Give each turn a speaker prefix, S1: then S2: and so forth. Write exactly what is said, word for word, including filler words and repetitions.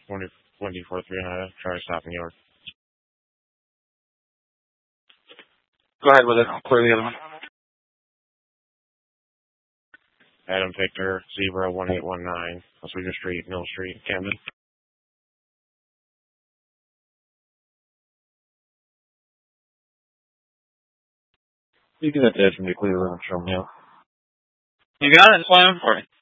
S1: twenty-four three hundred. Try to stop New York.
S2: Go ahead with it. I'll clear the other one.
S1: Adam Victor, Zebra one eight one nine, Oswego Street, Mill Street, Camden. You can have to edge from the clear room, show me out.
S2: You got it. Plan for it.